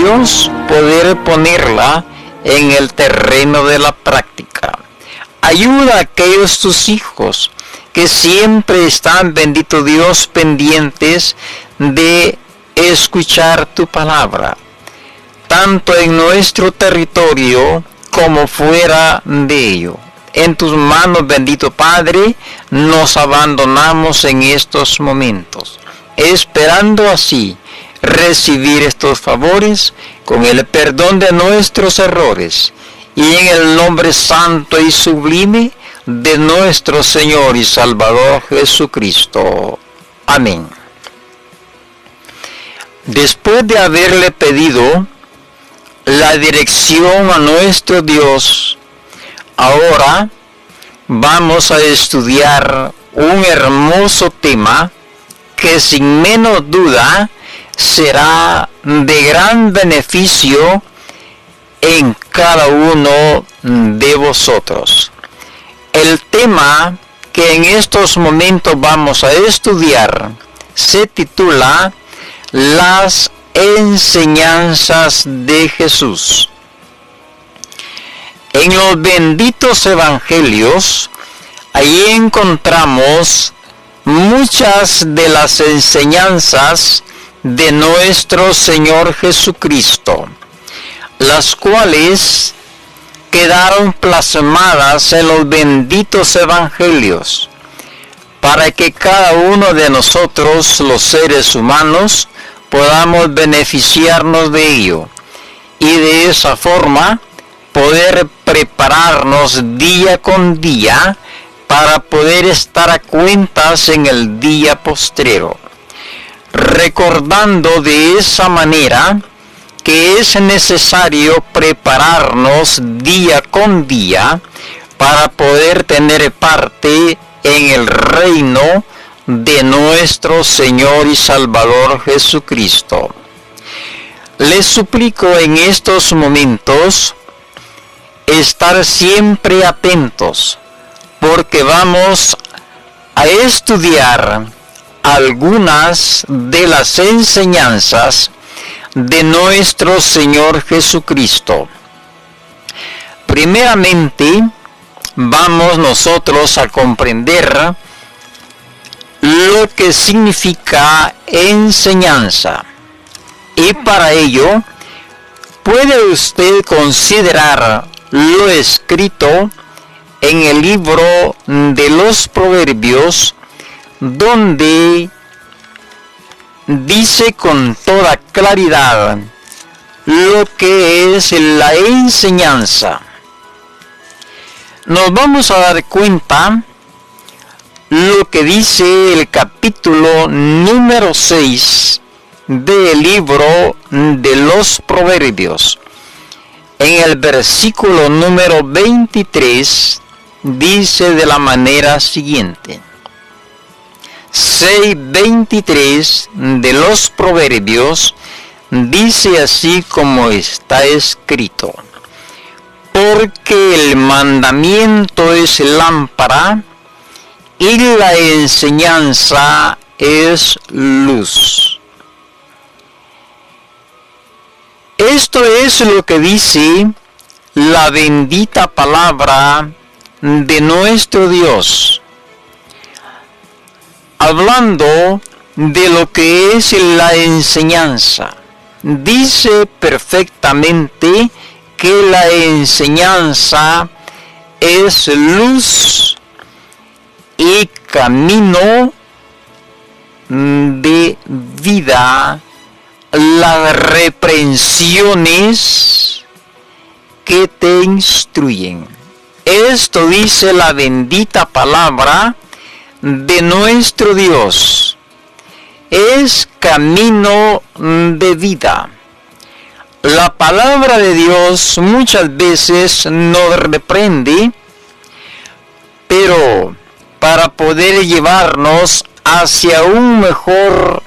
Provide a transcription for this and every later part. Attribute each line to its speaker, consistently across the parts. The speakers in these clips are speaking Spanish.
Speaker 1: Dios poder ponerla en el terreno de la práctica. Ayuda a aquellos tus hijos que siempre están, bendito Dios, pendientes de escuchar tu palabra, tanto en nuestro territorio como fuera de ello. En tus manos, bendito Padre, nos abandonamos en estos momentos, esperando así recibir estos favores con el perdón de nuestros errores y en el nombre santo y sublime de nuestro Señor y Salvador Jesucristo. Amén. Después de haberle pedido la dirección a nuestro Dios, ahora vamos a estudiar un hermoso tema que sin menos duda será de gran beneficio en cada uno de vosotros. El tema que en estos momentos vamos a estudiar se titula Las enseñanzas de Jesús. En los benditos evangelios, ahí encontramos muchas de las enseñanzas de nuestro Señor Jesucristo, las cuales quedaron plasmadas en los benditos evangelios, para que cada uno de nosotros, los seres humanos, podamos beneficiarnos de ello, y de esa forma poder prepararnos día con día para poder estar a cuentas en el día postrero, recordando de esa manera que es necesario prepararnos día con día para poder tener parte en el reino de nuestro Señor y Salvador Jesucristo. Les suplico en estos momentos estar siempre atentos, porque vamos a estudiar algunas de las enseñanzas de nuestro Señor Jesucristo. Primeramente, vamos nosotros a comprender lo que significa enseñanza. Y para ello, puede usted considerar lo escrito en el libro de los Proverbios, donde dice con toda claridad lo que es la enseñanza. Nos vamos a dar cuenta lo que dice el capítulo número 6 del libro de los Proverbios. En el versículo número 23 dice de la manera siguiente: 6:23 de los Proverbios dice así como está escrito: porque el mandamiento es lámpara y la enseñanza es luz. Esto es lo que dice la bendita palabra de nuestro Dios, hablando de lo que es la enseñanza. Dice perfectamente que la enseñanza es luz y camino de vida, las reprensiones que te instruyen. Esto dice la bendita palabra de nuestro Dios. Es camino de vida. La palabra de Dios muchas veces nos reprende, pero para poder llevarnos hacia un mejor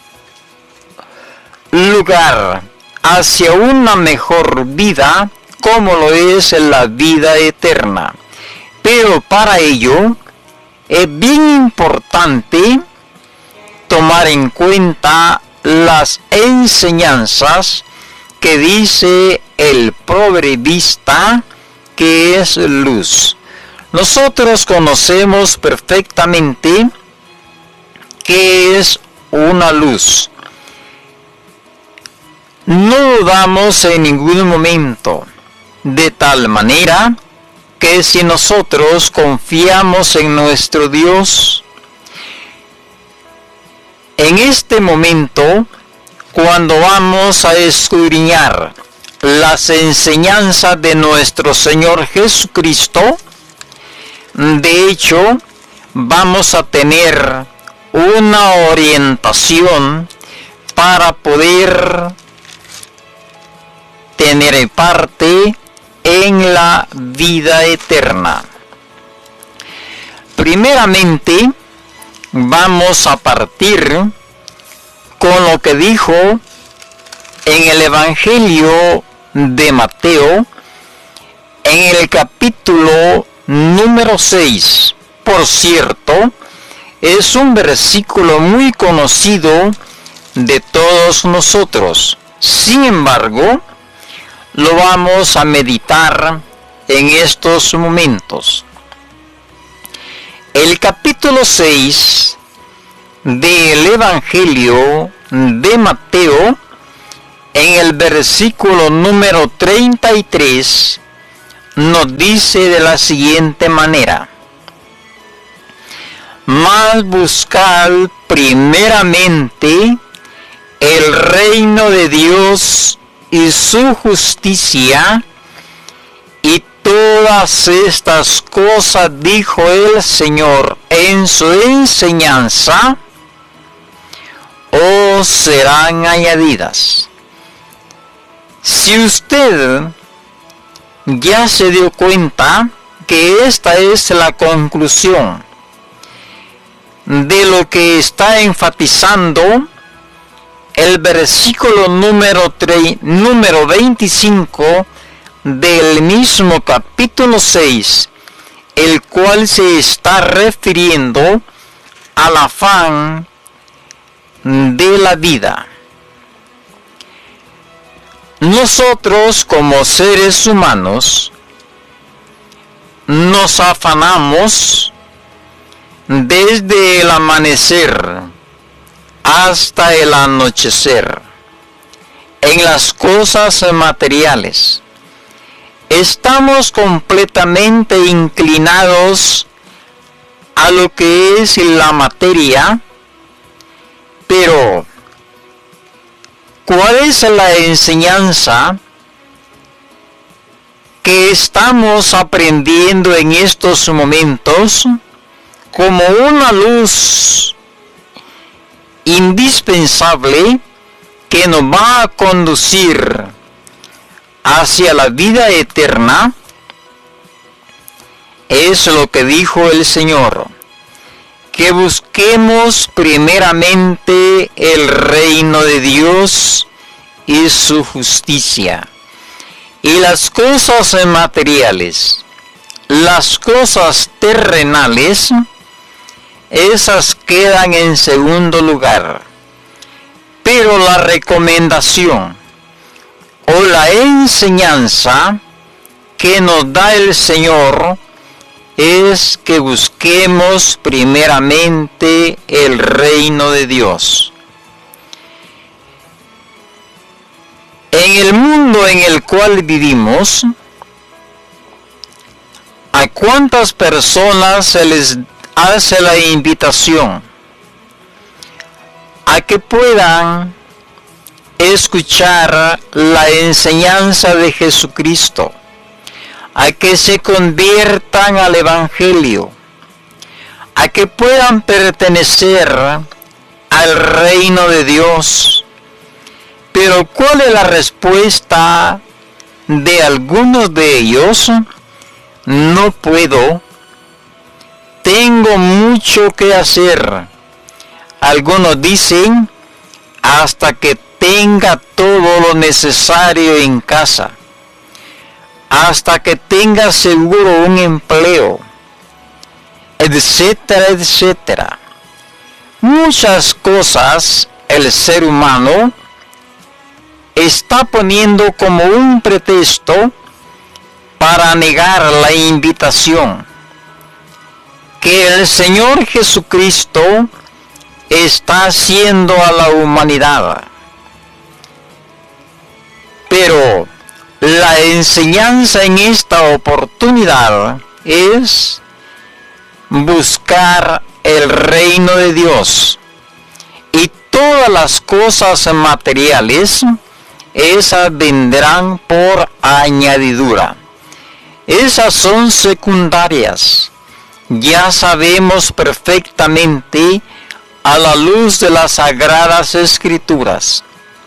Speaker 1: lugar, hacia una mejor vida, como lo es la vida eterna. Pero para ello es bien importante tomar en cuenta las enseñanzas que dice el proverbista que es luz. Nosotros conocemos perfectamente que es una luz. No dudamos en ningún momento, de tal manera que si nosotros confiamos en nuestro Dios, en este momento, cuando vamos a escudriñar las enseñanzas de nuestro Señor Jesucristo, de hecho, vamos a tener una orientación para poder tener parte en la vida eterna. Primeramente, vamos a partir con lo que dijo en el Evangelio de Mateo, en el capítulo número 6. Por cierto, es un versículo muy conocido de todos nosotros. Sin embargo, lo vamos a meditar en estos momentos. El capítulo 6 del Evangelio de Mateo, en el versículo número 33, nos dice de la siguiente manera: mas buscad primeramente el reino de Dios y su justicia, y todas estas cosas, dijo el Señor en su enseñanza, os serán añadidas. Si usted ya se dio cuenta que esta es la conclusión de lo que está enfatizando el versículo número 25 del mismo capítulo 6, el cual se está refiriendo al afán de la vida. Nosotros, como seres humanos, nos afanamos desde el amanecer hasta el anochecer en las cosas materiales. Estamos completamente inclinados a lo que es la materia, pero ¿cuál es la enseñanza que estamos aprendiendo en estos momentos como una luz indispensable que nos va a conducir hacia la vida eterna? Es lo que dijo el Señor, que busquemos primeramente el reino de Dios y su justicia, y las cosas materiales, las cosas terrenales, esas quedan en segundo lugar. Pero la recomendación o la enseñanza que nos da el Señor es que busquemos primeramente el reino de Dios. En el mundo en el cual vivimos, ¿a cuántas personas se les hace la invitación a que puedan escuchar la enseñanza de Jesucristo, a que se conviertan al Evangelio, a que puedan pertenecer al reino de Dios? Pero ¿cuál es la respuesta de algunos de ellos? No puedo, tengo mucho que hacer. Algunos dicen, hasta que tenga todo lo necesario en casa, hasta que tenga seguro un empleo, etcétera, etcétera. Muchas cosas el ser humano está poniendo como un pretexto para negar la invitación que el Señor Jesucristo está haciendo a la humanidad. Pero la enseñanza en esta oportunidad es buscar el reino de Dios, y todas las cosas materiales, esas vendrán por añadidura. Esas son secundarias. Ya sabemos perfectamente a la luz de las Sagradas Escrituras.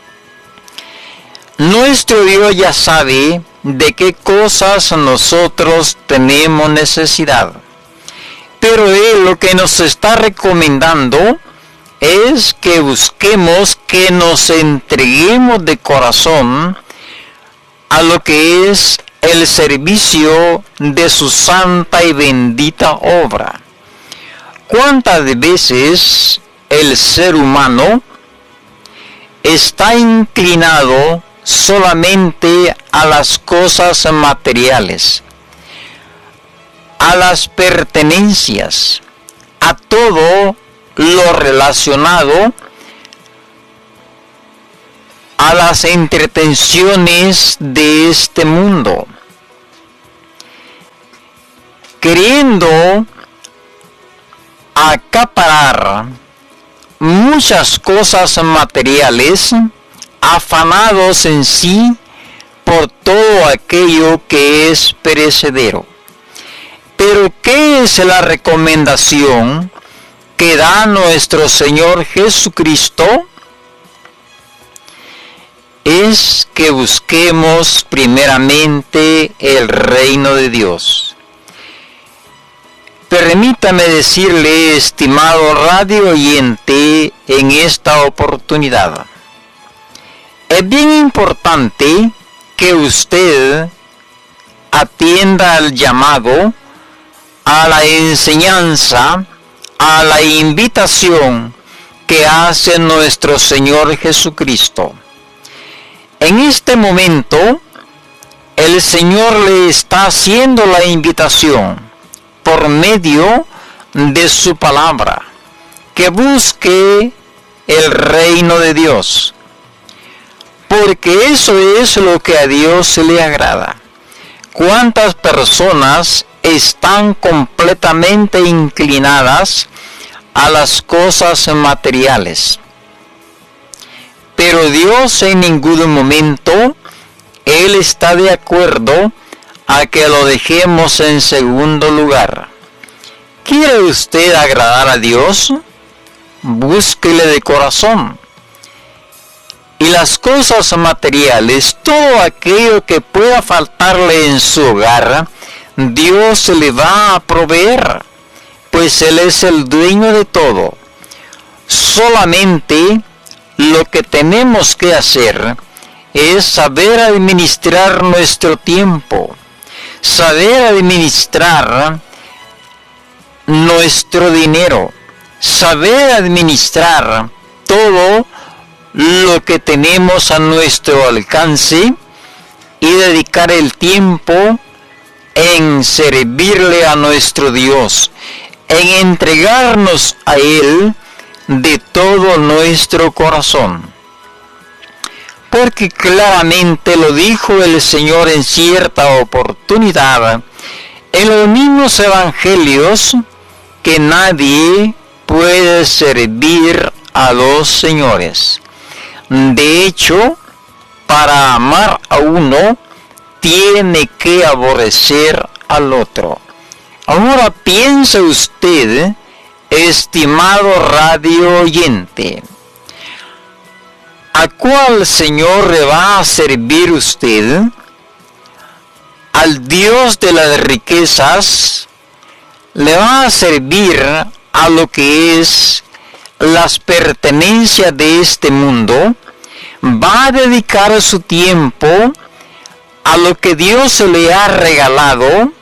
Speaker 1: Nuestro Dios ya sabe de qué cosas nosotros tenemos necesidad. Pero Él lo que nos está recomendando es que busquemos, que nos entreguemos de corazón a lo que es el servicio de su santa y bendita obra. ¿Cuántas veces el ser humano está inclinado solamente a las cosas materiales, a las pertenencias, a todo lo relacionado a las entretenciones de este mundo, queriendo acaparar muchas cosas materiales, afanados en sí por todo aquello que es perecedero? Pero ¿qué es la recomendación que da nuestro Señor Jesucristo? Es que busquemos primeramente el reino de Dios. Permítame decirle, estimado radio oyente, en esta oportunidad, es bien importante que usted atienda al llamado, a la enseñanza, a la invitación que hace nuestro Señor Jesucristo. En este momento, el Señor le está haciendo la invitación por medio de su palabra, que busque el reino de Dios, porque eso es lo que a Dios se le agrada. ¿Cuántas personas están completamente inclinadas a las cosas materiales? Pero Dios en ningún momento, Él está de acuerdo a que lo dejemos en segundo lugar. ¿Quiere usted agradar a Dios? Búsquele de corazón. Y las cosas materiales, todo aquello que pueda faltarle en su hogar, Dios se le va a proveer, pues Él es el dueño de todo. Solamente lo que tenemos que hacer es saber administrar nuestro tiempo, saber administrar nuestro dinero, saber administrar todo lo que tenemos a nuestro alcance y dedicar el tiempo en servirle a nuestro Dios, en entregarnos a Él de todo nuestro corazón. Porque claramente lo dijo el Señor en cierta oportunidad en los mismos evangelios, que nadie puede servir a dos señores. De hecho, para amar a uno, tiene que aborrecer al otro. Ahora piense usted, estimado radio oyente, ¿a cuál Señor le va a servir usted? ¿Al Dios de las riquezas? ¿Le va a servir a lo que es las pertenencias de este mundo? ¿Va a dedicar su tiempo a lo que Dios le ha regalado?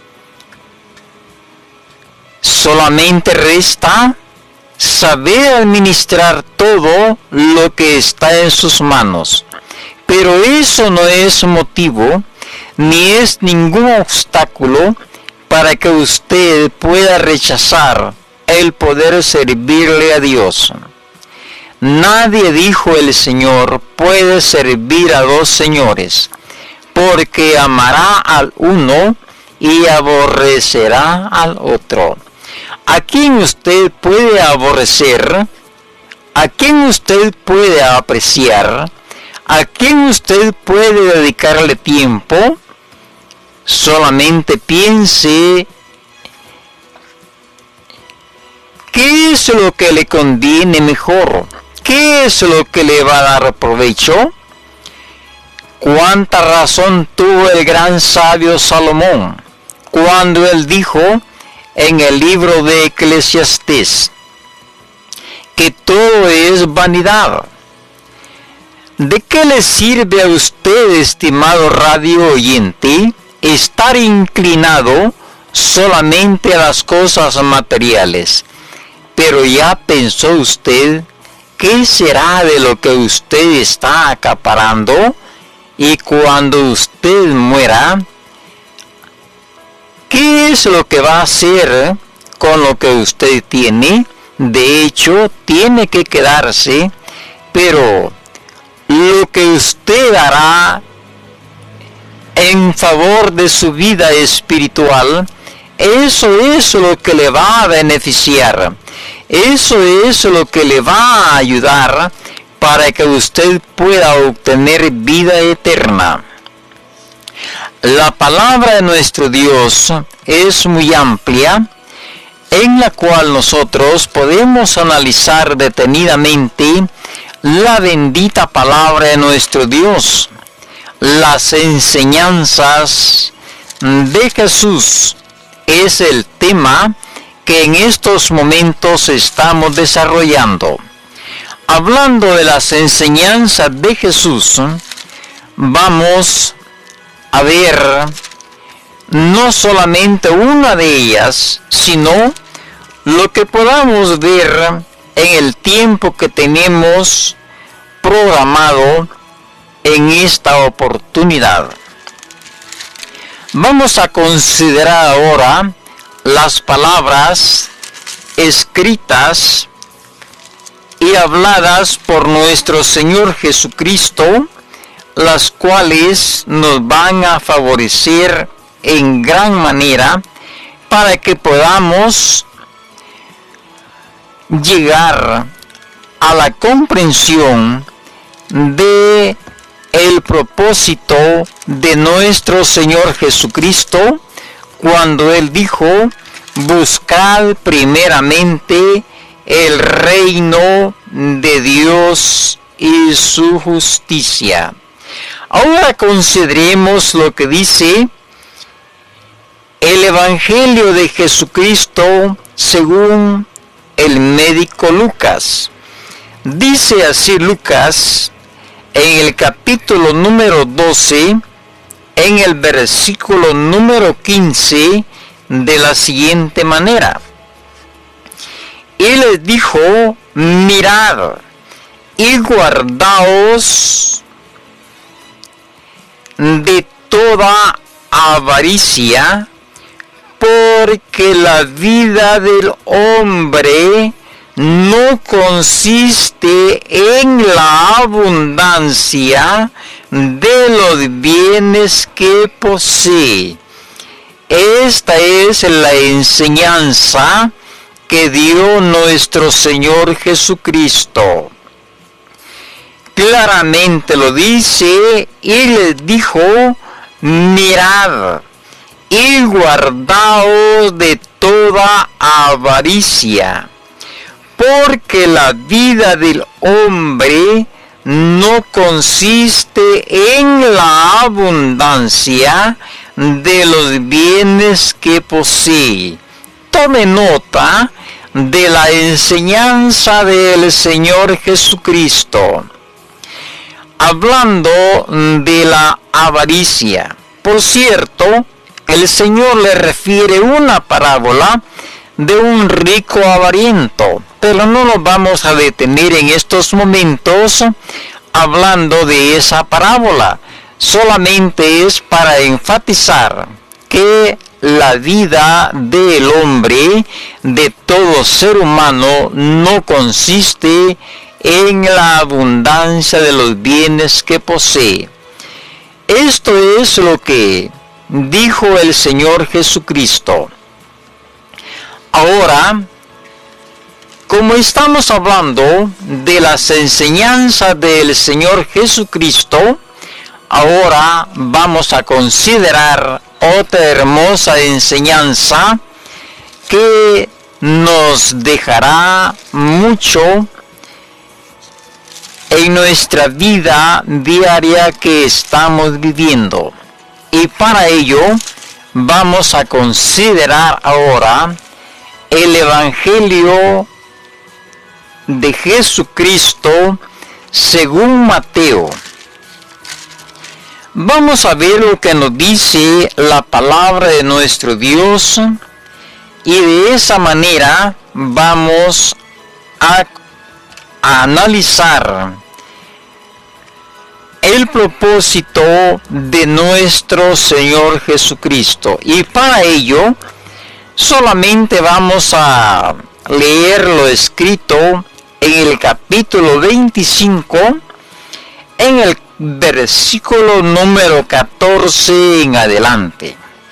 Speaker 1: Solamente resta saber administrar todo lo que está en sus manos, Pero eso no es motivo ni es ningún obstáculo para que usted pueda rechazar el poder servirle a Dios. Nadie, dijo el Señor, puede servir a dos señores, porque amará al uno y aborrecerá al otro. ¿A quién usted puede aborrecer? ¿A quién usted puede apreciar? ¿A quién usted puede dedicarle tiempo? Solamente piense qué es lo que le conviene mejor, qué es lo que le va a dar provecho. Cuánta razón tuvo el gran sabio Salomón cuando él dijo en el libro de Eclesiastés que todo es vanidad. ¿De qué le sirve a usted, estimado radio oyente, estar inclinado solamente a las cosas materiales? Pero ya pensó usted qué será de lo que usted está acaparando, y cuando usted muera, ¿qué es lo que va a hacer con lo que usted tiene? De hecho, tiene que quedarse, pero lo que usted hará en favor de su vida espiritual, eso es lo que le va a beneficiar. Eso es lo que le va a ayudar para que usted pueda obtener vida eterna. La palabra de nuestro Dios es muy amplia, en la cual nosotros podemos analizar detenidamente la bendita palabra de nuestro Dios, las enseñanzas de Jesús. Es el tema que en estos momentos estamos desarrollando. Hablando de las enseñanzas de Jesús, vamos a ver no solamente una de ellas, sino lo que podamos ver en el tiempo que tenemos programado en esta oportunidad. Vamos a considerar ahora las palabras escritas y habladas por nuestro Señor Jesucristo, las cuales nos van a favorecer en gran manera para que podamos llegar a la comprensión de el propósito de nuestro Señor Jesucristo cuando Él dijo: buscad primeramente el reino de Dios y su justicia. Ahora consideremos lo que dice el Evangelio de Jesucristo según el médico Lucas. Dice así Lucas en el capítulo número 12, en el versículo número 15, de la siguiente manera: y les dijo, mirad y guardaos de toda avaricia, porque la vida del hombre no consiste en la abundancia de los bienes que posee. Esta es la enseñanza que dio nuestro Señor Jesucristo. Claramente lo dice y les dijo, mirad y guardaos de toda avaricia, porque la vida del hombre no consiste en la abundancia de los bienes que posee. Tome nota de la enseñanza del Señor Jesucristo. Hablando de la avaricia. Por cierto, el Señor le refiere una parábola de un rico avariento, pero no nos vamos a detener en estos momentos hablando de esa parábola. Solamente es para enfatizar que la vida del hombre, de todo ser humano, no consiste en la abundancia de los bienes que posee. Esto es lo que dijo el Señor Jesucristo. Ahora, como estamos hablando de las enseñanzas del Señor Jesucristo, ahora vamos a considerar otra hermosa enseñanza que nos dejará mucho en nuestra vida diaria que estamos viviendo. Y para ello vamos a considerar ahora el Evangelio de Jesucristo según Mateo. Vamos a ver lo que nos dice la palabra de nuestro Dios y de esa manera vamos a analizar el propósito de nuestro Señor Jesucristo. Y para ello solamente vamos a leer lo escrito en el capítulo 25, en el versículo número 14 en adelante.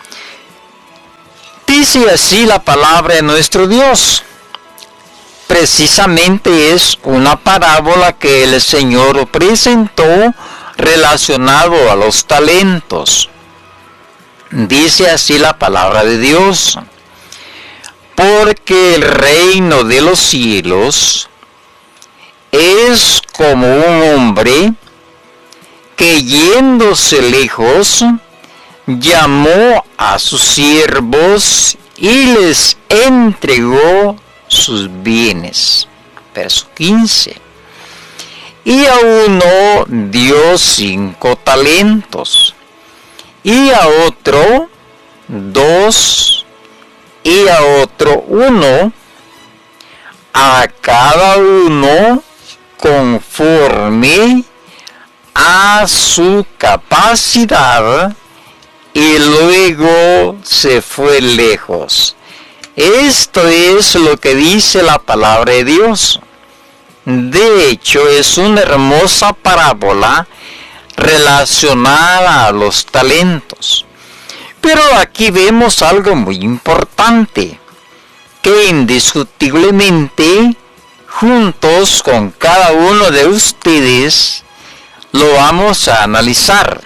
Speaker 1: Dice así la palabra de nuestro Dios. Precisamente es una parábola que el Señor presentó relacionado a los talentos. Dice así la palabra de Dios. Porque el reino de los cielos es como un hombre que yéndose lejos llamó a sus siervos y les entregó sus bienes. Verso 15. Y a uno dio 5 talentos, y a otro 2, y a otro 1, a cada uno conforme a su capacidad, y luego se fue lejos. Esto es lo que dice la palabra de Dios. De hecho, es una hermosa parábola relacionada a los talentos. Pero aquí vemos algo muy importante, que indiscutiblemente, juntos con cada uno de ustedes, lo vamos a analizar.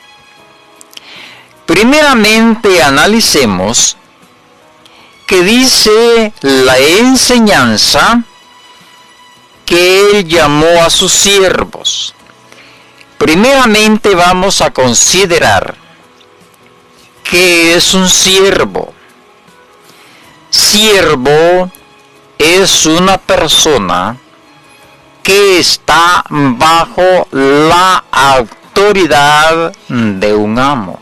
Speaker 1: Primeramente, analicemos que dice la enseñanza que él llamó a sus siervos. Primeramente vamos a considerar qué es un siervo. Siervo es una persona que está bajo la autoridad de un amo.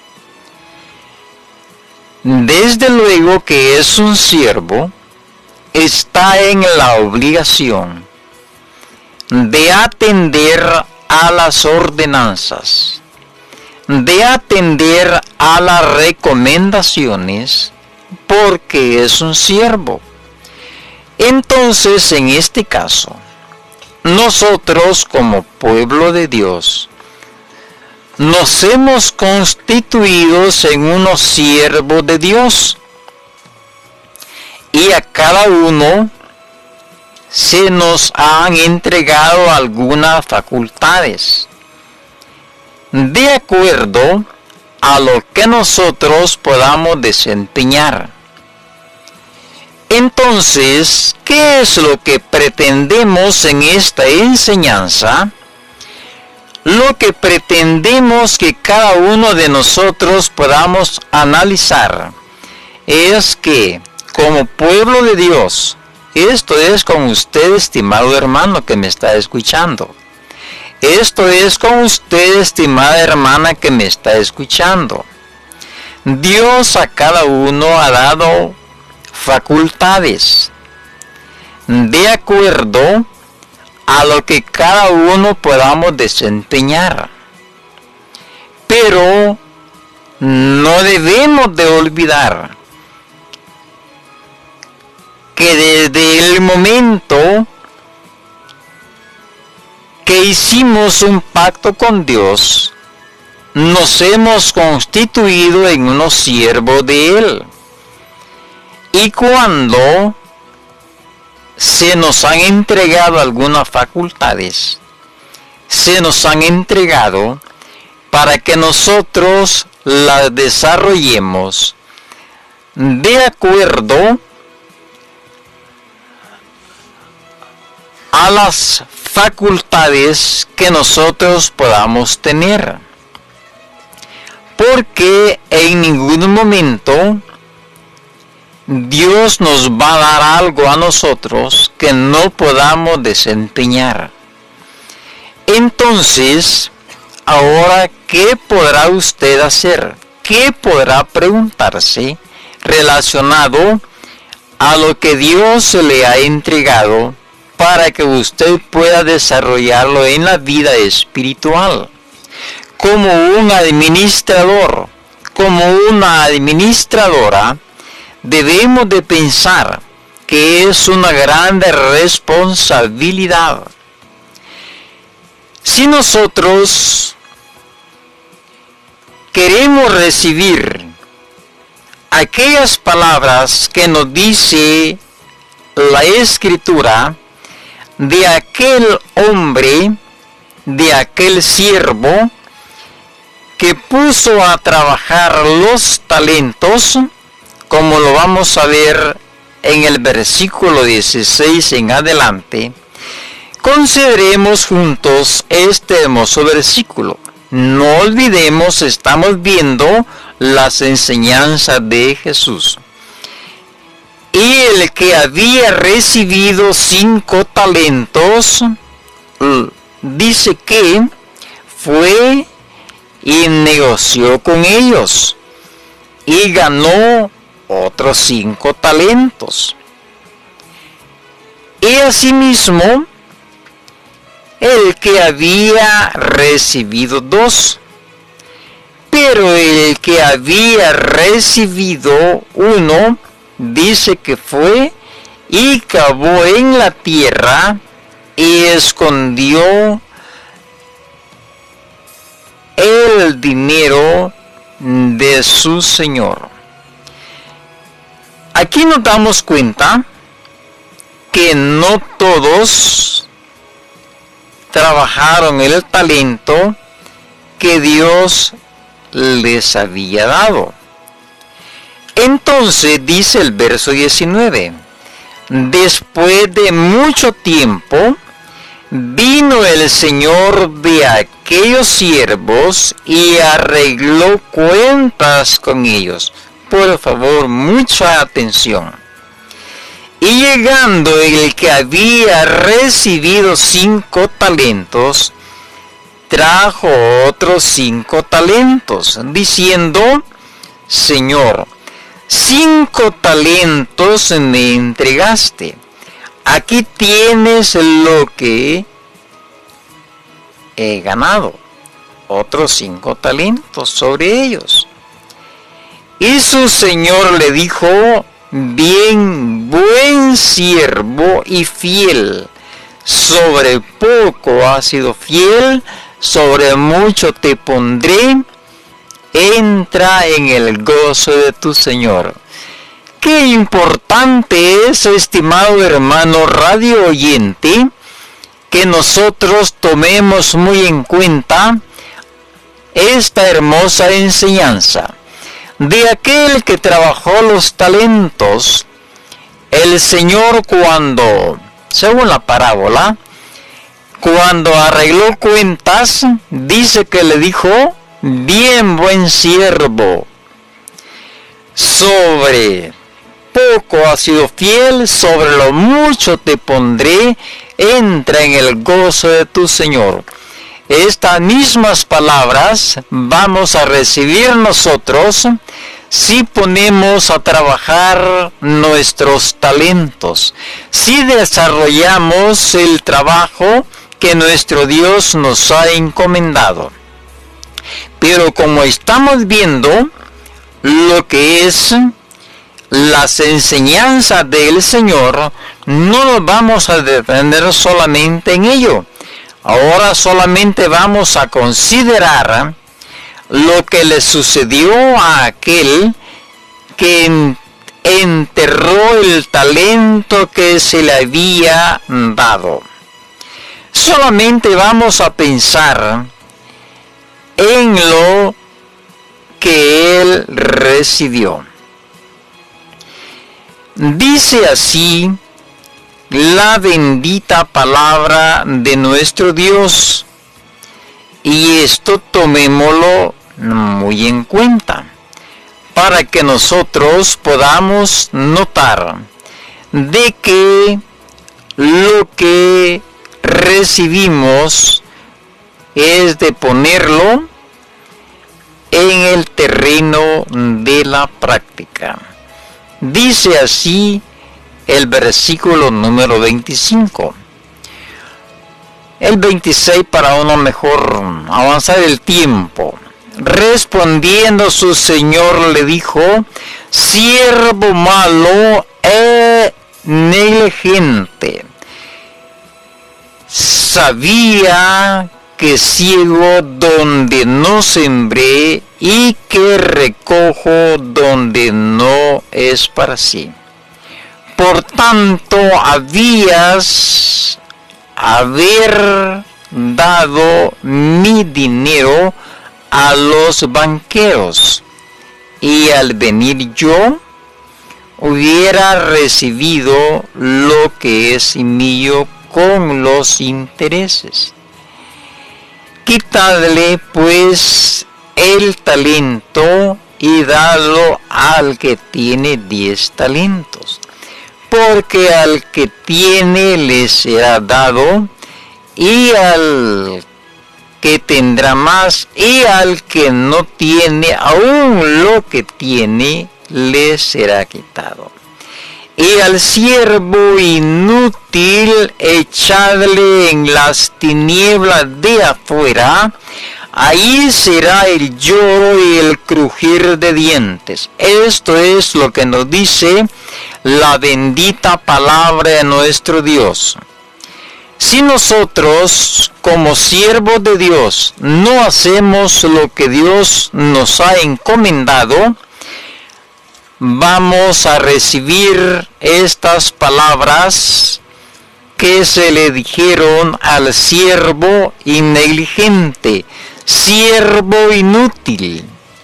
Speaker 1: Desde luego que es un siervo, está en la obligación de atender a las ordenanzas, de atender a las recomendaciones, porque es un siervo. Entonces, en este caso, nosotros como pueblo de Dios, nos hemos constituido en unos siervos de Dios, y a cada uno se nos han entregado algunas facultades de acuerdo a lo que nosotros podamos desempeñar. Entonces, ¿qué es lo que pretendemos en esta enseñanza? Lo que pretendemos que cada uno de nosotros podamos analizar es que, como pueblo de Dios, esto es con usted, estimado hermano que me está escuchando. Esto es con usted, estimada hermana que me está escuchando. Dios a cada uno ha dado facultades de acuerdo a lo que cada uno podamos desempeñar. Pero no debemos de olvidar que desde el momento que hicimos un pacto con Dios, nos hemos constituido en unos siervos de Él. Y cuando se nos han entregado algunas facultades, se nos han entregado para que nosotros las desarrollemos de acuerdo a las facultades que nosotros podamos tener, porque en ningún momento Dios nos va a dar algo a nosotros que no podamos desempeñar. Entonces, ahora, ¿qué podrá usted hacer? ¿Qué podrá preguntarse relacionado a lo que Dios le ha entregado para que usted pueda desarrollarlo en la vida espiritual? Como un administrador, como una administradora, debemos de pensar que es una grande responsabilidad. Si nosotros queremos recibir aquellas palabras que nos dice la Escritura de aquel hombre, de aquel siervo que puso a trabajar los talentos, como lo vamos a ver en el versículo 16 en adelante, consideremos juntos este hermoso versículo. No olvidemos, estamos viendo las enseñanzas de Jesús. Y el que había recibido 5 talentos, dice que fue y negoció con ellos y ganó otros 5 talentos. Y asimismo, el que había recibido 2, pero el que había recibido 1, dice que fue y cavó en la tierra y escondió el dinero de su señor. Aquí nos damos cuenta que no todos trabajaron el talento que Dios les había dado. Entonces dice el verso 19, después de mucho tiempo, vino el señor de aquellos siervos y arregló cuentas con ellos. Por favor, mucha atención. Y llegando el que había recibido 5 talentos, trajo otros 5 talentos, diciendo, Señor, 5 talentos me entregaste. Aquí tienes lo que he ganado. Otros 5 talentos sobre ellos. Y su señor le dijo, bien, buen siervo y fiel. Sobre poco has sido fiel, sobre mucho te pondré. Entra en el gozo de tu Señor. Qué importante es, estimado hermano radio oyente, que nosotros tomemos muy en cuenta esta hermosa enseñanza de aquel que trabajó los talentos. El Señor, cuando, según la parábola, cuando arregló cuentas, dice que le dijo, bien, buen siervo, sobre poco has sido fiel, sobre lo mucho te pondré, entra en el gozo de tu Señor. Estas mismas palabras vamos a recibir nosotros si ponemos a trabajar nuestros talentos, si desarrollamos el trabajo que nuestro Dios nos ha encomendado. Pero como estamos viendo lo que es las enseñanzas del Señor, no nos vamos a detener solamente en ello. Ahora solamente vamos a considerar lo que le sucedió a aquel que enterró el talento que se le había dado. Solamente vamos a pensar en lo que él recibió. Dice así la bendita palabra de nuestro Dios, y esto tomémoslo muy en cuenta para que nosotros podamos notar de que lo que recibimos es de ponerlo en el terreno de la práctica. Dice así el versículo número 25. El 26 para uno mejor avanzar el tiempo. Respondiendo su señor le dijo: siervo malo e negligente, sabía que ciego donde no sembré y que recojo donde no esparcí. Por tanto, habías haber dado mi dinero a los banqueros, y al venir yo hubiera recibido lo que es mío con los intereses. Quitadle pues el talento y dadlo al que tiene 10 talentos, porque al que tiene le será dado, y al que tendrá más, y al que no tiene, aún lo que tiene le será quitado. Y al siervo inútil echadle en las tinieblas de afuera, ahí será el lloro y el crujir de dientes. Esto es lo que nos dice la bendita palabra de nuestro Dios. Si nosotros, como siervos de Dios, no hacemos lo que Dios nos ha encomendado, vamos a recibir estas palabras que se le dijeron al siervo negligente, siervo inútil.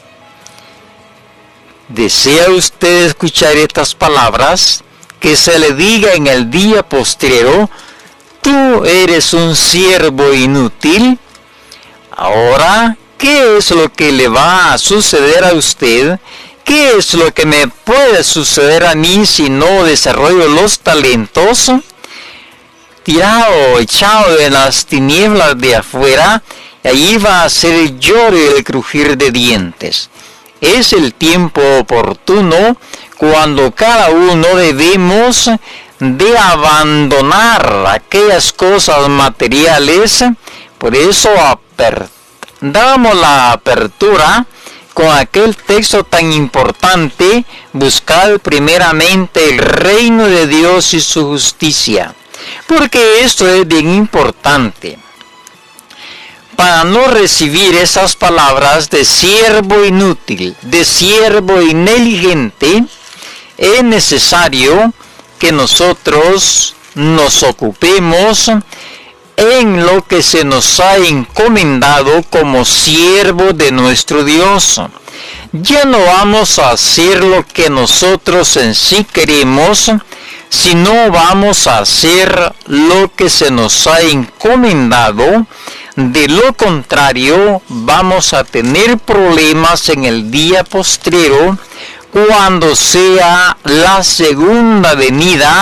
Speaker 1: ¿Desea usted escuchar estas palabras? Que se le diga en el día postrero: tú eres un siervo inútil. Ahora, ¿qué es lo que le va a suceder a usted? ¿Qué es lo que me puede suceder a mí si no desarrollo los talentos? Tirado, echado en las tinieblas de afuera, y allí va a ser el lloro y el crujir de dientes. Es el tiempo oportuno cuando cada uno debemos de abandonar aquellas cosas materiales. Por eso damos la apertura con aquel texto tan importante: buscar primeramente el reino de Dios y su justicia, porque esto es bien importante. Para no recibir esas palabras de siervo inútil, de siervo negligente, es necesario que nosotros nos ocupemos en lo que se nos ha encomendado como siervo de nuestro Dios. Ya no vamos a hacer lo que nosotros en sí queremos, sino vamos a hacer lo que se nos ha encomendado. De lo contrario, vamos a tener problemas en el día postrero, cuando sea la segunda venida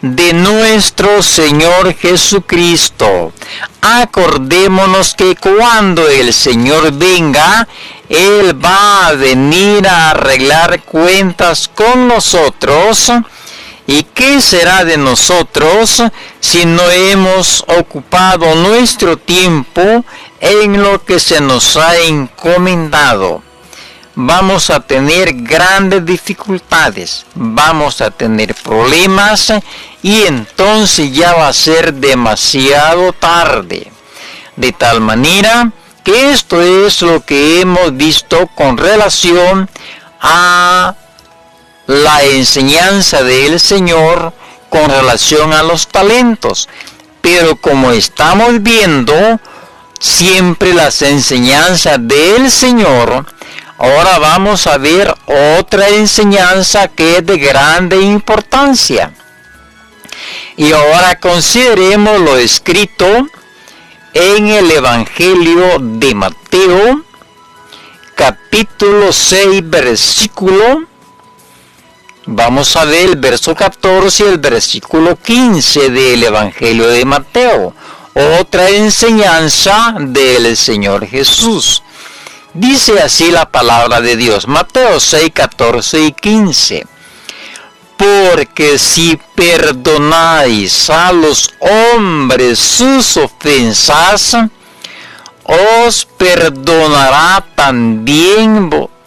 Speaker 1: de nuestro Señor Jesucristo. Acordémonos que cuando el Señor venga, Él va a venir a arreglar cuentas con nosotros. ¿Y qué será de nosotros si no hemos ocupado nuestro tiempo en lo que se nos ha encomendado? Vamos a tener grandes dificultades, vamos a tener problemas y entonces ya va a ser demasiado tarde. De tal manera que esto es lo que hemos visto con relación a la enseñanza del Señor con relación a los talentos. Pero como estamos viendo siempre las enseñanzas del Señor, ahora vamos a ver otra enseñanza que es de grande importancia. Y ahora consideremos lo escrito en el Evangelio de Mateo, capítulo 6, versículo. Vamos a ver el verso 14 y el versículo 15 del Evangelio de Mateo. Otra enseñanza del Señor Jesús. Dice así la palabra de Dios, Mateo 6, 14 y 15. Porque si perdonáis a los hombres sus ofensas, os perdonará también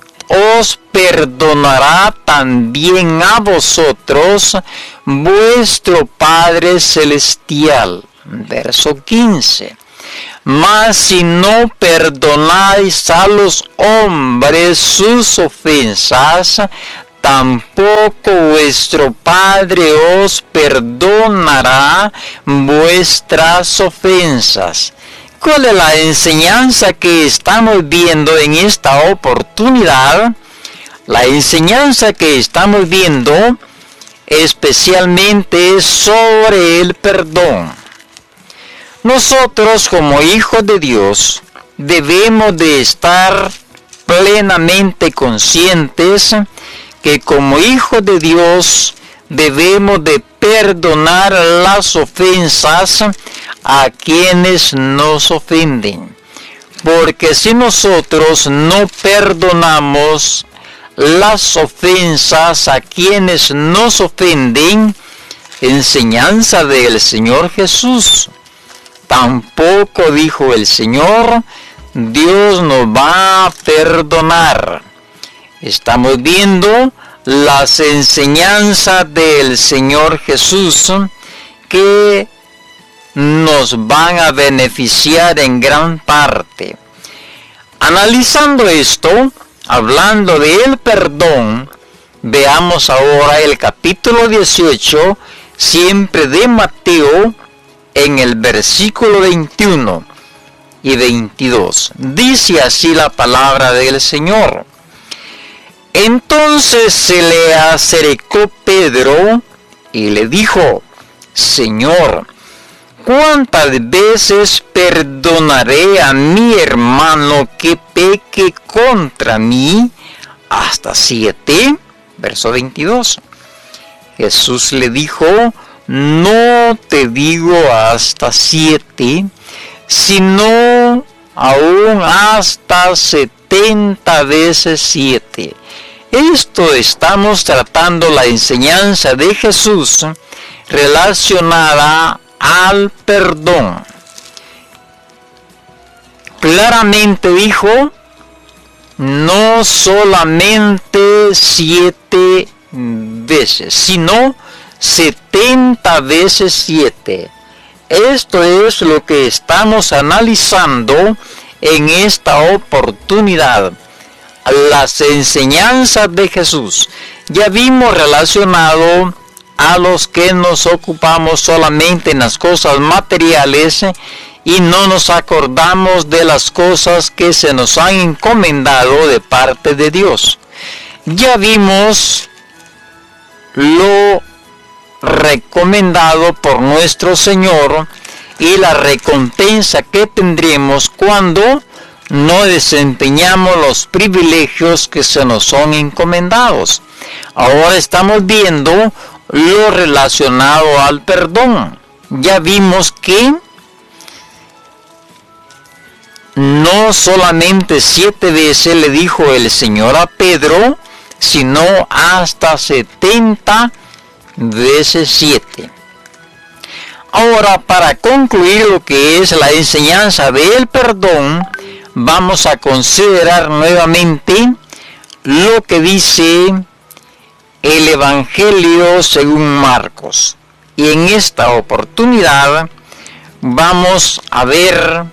Speaker 1: a vosotros vuestro Padre Celestial. Verso 15. Mas si no perdonáis a los hombres sus ofensas, tampoco vuestro Padre os perdonará vuestras ofensas. ¿Cuál es la enseñanza que estamos viendo en esta oportunidad? La enseñanza que estamos viendo especialmente es sobre el perdón. Nosotros como hijos de Dios debemos de estar plenamente conscientes que como hijos de Dios debemos de perdonar las ofensas a quienes nos ofenden. Porque si nosotros no perdonamos las ofensas a quienes nos ofenden, enseñanza del Señor Jesús, tampoco, dijo el Señor, Dios nos va a perdonar. Estamos viendo las enseñanzas del Señor Jesús que nos van a beneficiar en gran parte. Analizando esto, hablando del perdón, veamos ahora el capítulo 18, siempre de Mateo, en el versículo 21 y 22. Dice así la palabra del Señor. Entonces se le acercó Pedro y le dijo, Señor, ¿cuántas veces perdonaré a mi hermano que peque contra mí? ¿Hasta 7? Verso 22. Jesús le dijo, no te digo hasta 7, sino aún hasta 70 veces 7. Esto estamos tratando la enseñanza de Jesús relacionada al perdón. Claramente dijo, no solamente 7 veces, sino 70 veces 7. Esto es lo que estamos analizando en esta oportunidad. Las enseñanzas de Jesús. Ya vimos relacionado a los que nos ocupamos solamente en las cosas materiales y no nos acordamos de las cosas que se nos han encomendado de parte de Dios. Ya vimos lo recomendado por nuestro Señor y la recompensa que tendremos cuando no desempeñamos los privilegios que se nos son encomendados. Ahora estamos viendo lo relacionado al perdón. Ya vimos que no solamente 7 veces le dijo el Señor a Pedro, sino hasta 70 veces 7. Ahora, para concluir lo que es la enseñanza del perdón, vamos a considerar nuevamente lo que dice el Evangelio según Marcos. Y en esta oportunidad vamos a ver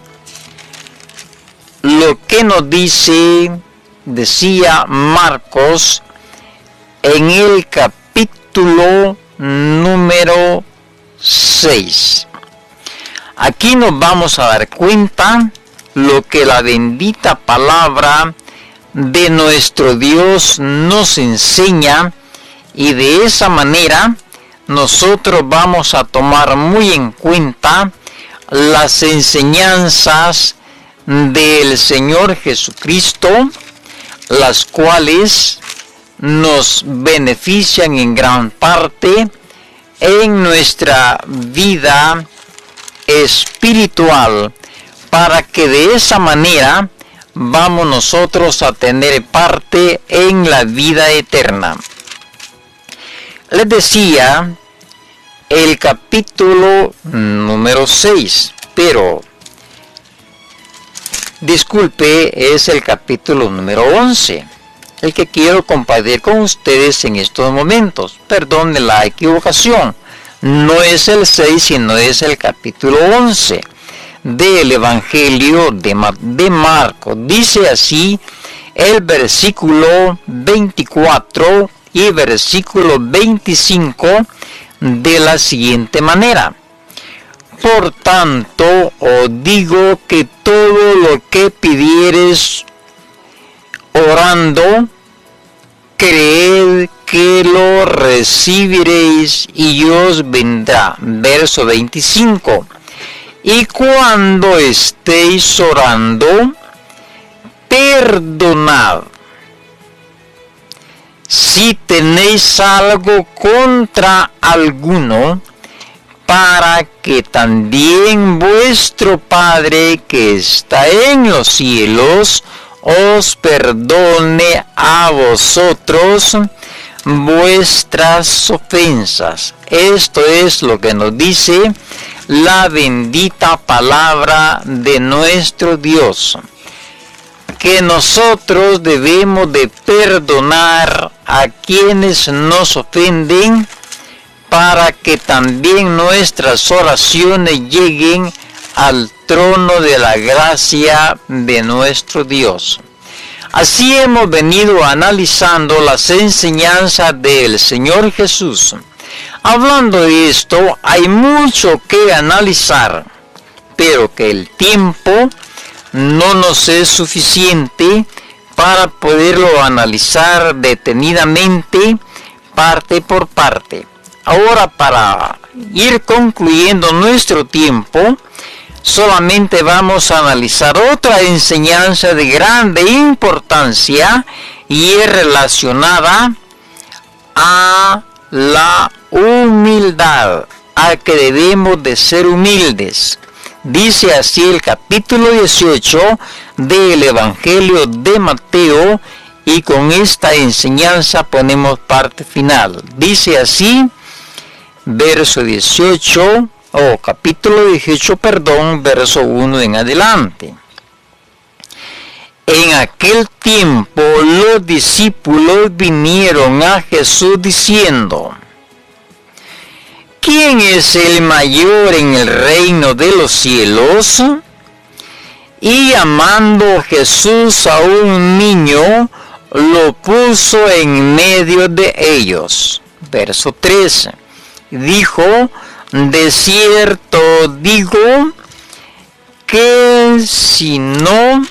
Speaker 1: lo que nos decía Marcos en el capítulo número 6. Aquí nos vamos a dar cuenta lo que la bendita palabra de nuestro Dios nos enseña, y de esa manera nosotros vamos a tomar muy en cuenta las enseñanzas del Señor Jesucristo, las cuales nos benefician en gran parte en nuestra vida espiritual, para que de esa manera vamos nosotros a tener parte en la vida eterna. Les decía el capítulo número 6, pero disculpe, es el capítulo número 11, el que quiero compartir con ustedes en estos momentos. Perdón de la equivocación, no es el 6, sino es el capítulo 11 del Evangelio de Marcos. Dice así el versículo 24 y versículo 25 de la siguiente manera: por tanto, os digo que todo lo que pidiereis orando, creed que lo recibiréis y os vendrá. Verso 25. Y cuando estéis orando, perdonad si tenéis algo contra alguno, para que también vuestro Padre que está en los cielos os perdone a vosotros vuestras ofensas. Esto es lo que nos dice la bendita palabra de nuestro Dios, que nosotros debemos de perdonar a quienes nos ofenden, para que también nuestras oraciones lleguen al trono de la gracia de nuestro Dios. Así hemos venido analizando las enseñanzas del Señor Jesús. Hablando de esto, hay mucho que analizar, pero que el tiempo no nos es suficiente para poderlo analizar detenidamente, parte por parte. Ahora, para ir concluyendo nuestro tiempo, solamente vamos a analizar otra enseñanza de grande importancia, y es relacionada a la humildad, a que debemos de ser humildes. Dice así el capítulo 18 del Evangelio de Mateo, y con esta enseñanza ponemos parte final. Dice así, verso 18, capítulo 18, verso 1 en adelante. En aquel tiempo los discípulos vinieron a Jesús diciendo: ¿quién es el mayor en el reino de los cielos? Y llamando Jesús a un niño, lo puso en medio de ellos. Verso 13. Dijo: de cierto digo que si no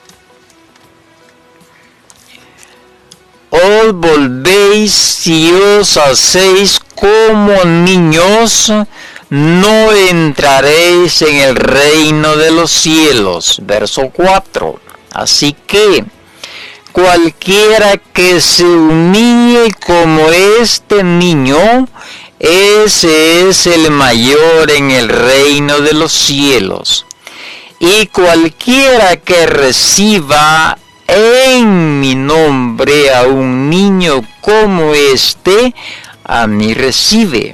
Speaker 1: os volvéis, si os hacéis como niños, no entraréis en el reino de los cielos. Verso 4. Así que, cualquiera que se humille como este niño, ese es el mayor en el reino de los cielos. Y cualquiera que reciba en mi nombre a un niño como este, a mí recibe.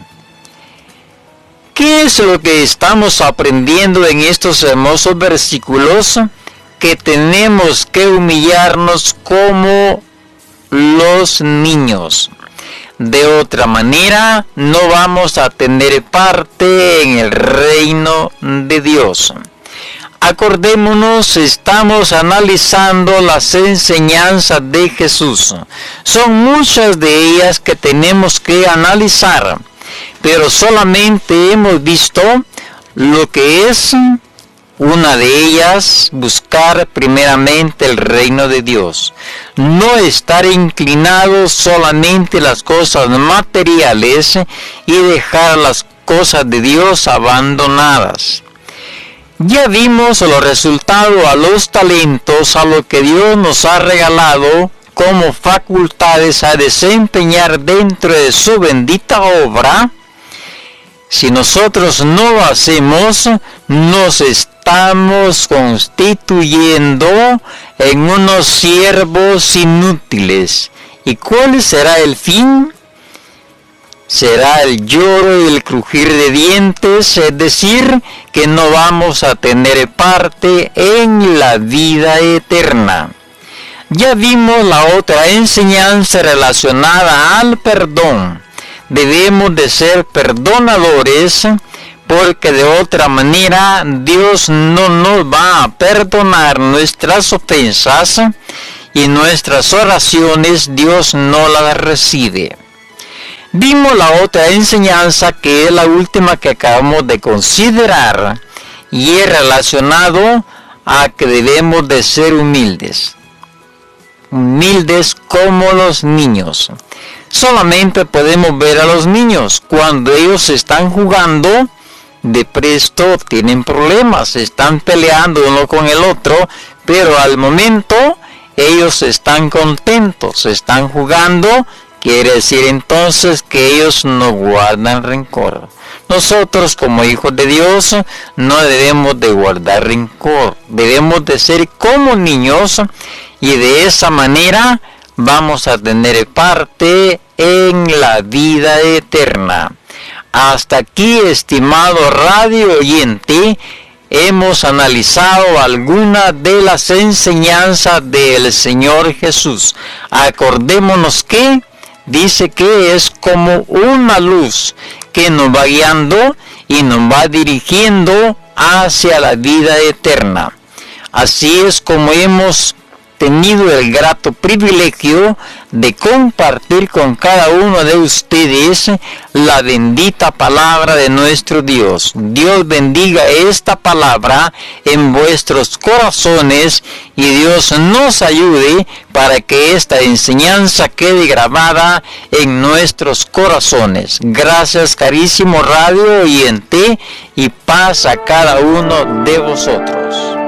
Speaker 1: ¿Qué es lo que estamos aprendiendo en estos hermosos versículos? Que tenemos que humillarnos como los niños. De otra manera, no vamos a tener parte en el reino de Dios. Acordémonos, estamos analizando las enseñanzas de Jesús. Son muchas de ellas que tenemos que analizar, pero solamente hemos visto lo que es una de ellas: buscar primeramente el reino de Dios. No estar inclinados solamente a las cosas materiales y dejar las cosas de Dios abandonadas. Ya vimos los resultados a los talentos, a lo que Dios nos ha regalado como facultades a desempeñar dentro de su bendita obra. Si nosotros no lo hacemos, nos estamos constituyendo en unos siervos inútiles. ¿Y cuál será el fin? Será el lloro y el crujir de dientes, es decir, que no vamos a tener parte en la vida eterna. Ya vimos la otra enseñanza relacionada al perdón. Debemos de ser perdonadores, porque de otra manera Dios no nos va a perdonar nuestras ofensas y nuestras oraciones Dios no las recibe. Vimos la otra enseñanza, que es la última que acabamos de considerar, y es relacionado a que debemos de ser humildes. Humildes como los niños. Solamente podemos ver a los niños cuando ellos están jugando, de presto tienen problemas, están peleando uno con el otro, pero al momento ellos están contentos, están jugando. Quiere decir entonces que ellos no guardan rencor. Nosotros como hijos de Dios no debemos de guardar rencor. Debemos de ser como niños, y de esa manera vamos a tener parte en la vida eterna. Hasta aquí, estimado radio oyente, hemos analizado algunas de las enseñanzas del Señor Jesús. Acordémonos que dice que es como una luz que nos va guiando y nos va dirigiendo hacia la vida eterna. Así es como hemos tenido el grato privilegio de compartir con cada uno de ustedes la bendita palabra de nuestro Dios. Dios bendiga esta palabra en vuestros corazones y Dios nos ayude para que esta enseñanza quede grabada en nuestros corazones. Gracias, carísimo radio oyente, y paz a cada uno de vosotros.